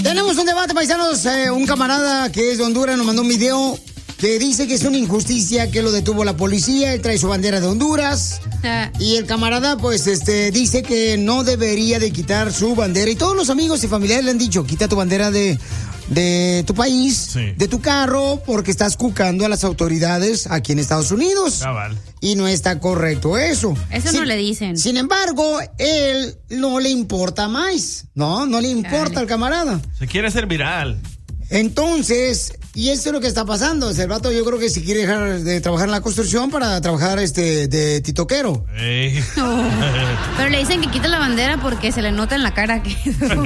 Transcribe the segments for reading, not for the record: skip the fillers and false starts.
Tenemos un debate, paisanos. Un camarada que es de Honduras nos mandó un video que dice que es una injusticia que lo detuvo la policía. Él trae su bandera de Honduras. Y el camarada, pues, dice que no debería de quitar su bandera. Y todos los amigos y familiares le han dicho, quita tu bandera de tu país, de tu carro, porque estás cucando a las autoridades aquí en Estados Unidos. Cabal. Y no está correcto eso. Eso no le dicen. Sin embargo, él no le importa más. No le importa al camarada. Se quiere hacer viral. Entonces, y eso es lo que está pasando. El vato, yo creo que si quiere dejar de trabajar en la construcción para trabajar de titoquero. Pero le dicen que quita la bandera porque se le nota en la cara que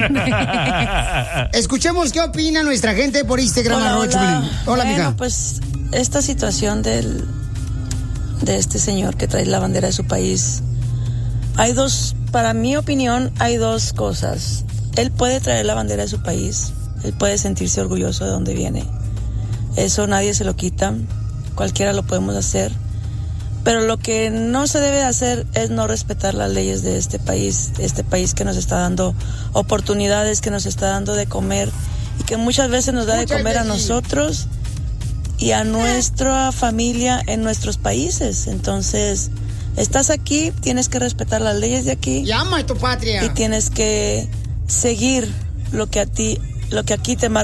Escuchemos qué opina nuestra gente por Instagram. Hola, bueno, mija. Pues esta situación de este señor que trae la bandera de su país, hay dos, para mi opinión, hay dos cosas. Él puede traer la bandera de su país. Él puede sentirse orgulloso de donde viene. Eso nadie se lo quita. Cualquiera lo podemos hacer. Pero lo que no se debe hacer es no respetar las leyes de este país que nos está dando oportunidades, que nos está dando de comer y que muchas veces nos da de comer a nosotros y a nuestra familia en nuestros países. Entonces, estás aquí, tienes que respetar las leyes de aquí. Llama a tu patria. Y tienes que seguir lo que aquí te marca.